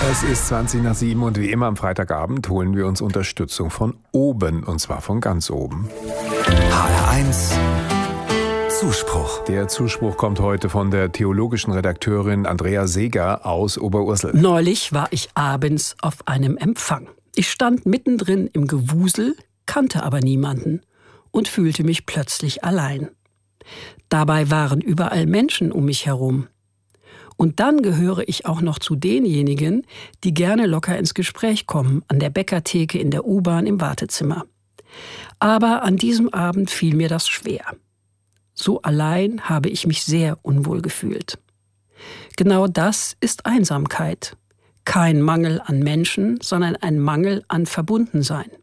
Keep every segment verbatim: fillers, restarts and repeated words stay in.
Es ist zwanzig nach sieben und wie immer am Freitagabend holen wir uns Unterstützung von oben, und zwar von ganz oben. H R eins Zuspruch. Der Zuspruch kommt heute von der theologischen Redakteurin Andrea Seeger aus Oberursel. Neulich war ich abends auf einem Empfang. Ich stand mittendrin im Gewusel, kannte aber niemanden und fühlte mich plötzlich allein. Dabei waren überall Menschen um mich herum. Und dann gehöre ich auch noch zu denjenigen, die gerne locker ins Gespräch kommen, an der Bäckertheke, in der U-Bahn, im Wartezimmer. Aber an diesem Abend fiel mir das schwer. So allein habe ich mich sehr unwohl gefühlt. Genau das ist Einsamkeit. Kein Mangel an Menschen, sondern ein Mangel an Verbundensein.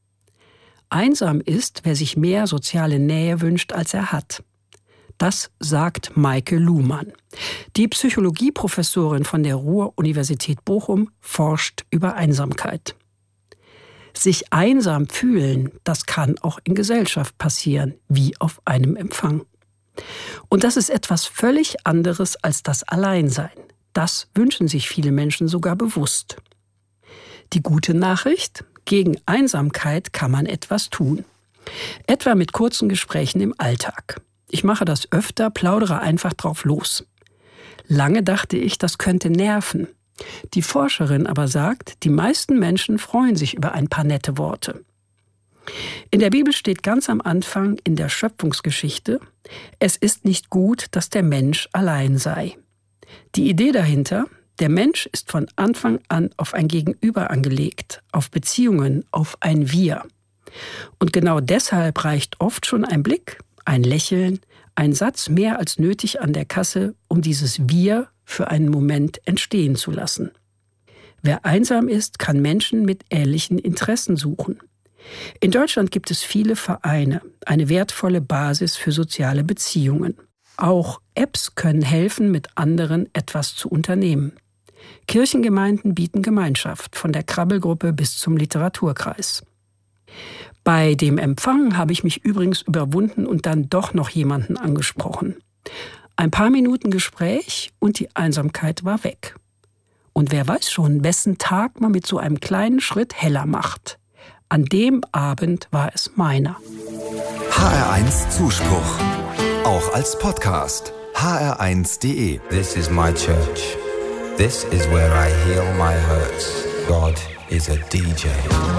Einsam ist, wer sich mehr soziale Nähe wünscht, als er hat. Das sagt Maike Luhmann. Die Psychologieprofessorin von der Ruhr-Universität Bochum forscht über Einsamkeit. Sich einsam fühlen, das kann auch in Gesellschaft passieren, wie auf einem Empfang. Und das ist etwas völlig anderes als das Alleinsein. Das wünschen sich viele Menschen sogar bewusst. Die gute Nachricht: Gegen Einsamkeit kann man etwas tun. Etwa mit kurzen Gesprächen im Alltag. Ich mache das öfter, plaudere einfach drauf los. Lange dachte ich, das könnte nerven. Die Forscherin aber sagt, die meisten Menschen freuen sich über ein paar nette Worte. In der Bibel steht ganz am Anfang in der Schöpfungsgeschichte: Es ist nicht gut, dass der Mensch allein sei. Die Idee dahinter: Der Mensch ist von Anfang an auf ein Gegenüber angelegt, auf Beziehungen, auf ein Wir. Und genau deshalb reicht oft schon ein Blick, ein Lächeln, ein Satz mehr als nötig an der Kasse, um dieses Wir für einen Moment entstehen zu lassen. Wer einsam ist, kann Menschen mit ähnlichen Interessen suchen. In Deutschland gibt es viele Vereine, eine wertvolle Basis für soziale Beziehungen. Auch Apps können helfen, mit anderen etwas zu unternehmen. Kirchengemeinden bieten Gemeinschaft, von der Krabbelgruppe bis zum Literaturkreis. Bei dem Empfang habe ich mich übrigens überwunden und dann doch noch jemanden angesprochen. Ein paar Minuten Gespräch und die Einsamkeit war weg. Und wer weiß schon, wessen Tag man mit so einem kleinen Schritt heller macht. An dem Abend war es meiner. H R eins Zuspruch. Auch als Podcast. h r eins punkt d e. This is my church. This is where I heal my hurts. God is a D J.